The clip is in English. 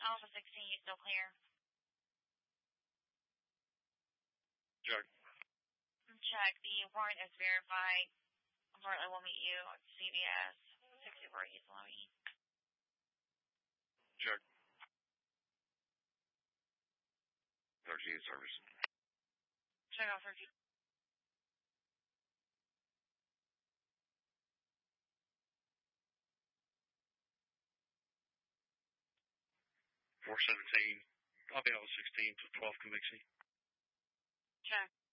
Alpha 16, you still clear? Check. Check. The warrant is verified. Portland will meet you at CVS 64 East Lummi. Check. 13 service. Check out 13. I'll be out 16 to 12 Convixie. Check.